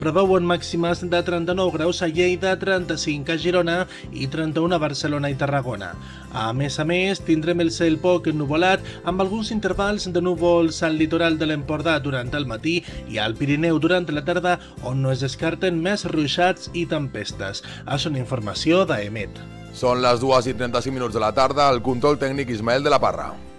preveuen màximes de 39 graus a Lleida, 35 a Girona i 31 a Barcelona i Tarragona. A més, tindrem el cel poc ennuvolat amb alguns intervals de núvols al litoral de l'Empordà durant el matí i al Pirineu durant la tarda, on no es descarten més ruixats i tempestes. És una informació d'AEMET. Són les 2:35 de la tarda, el control tècnic Ismael de la Parra.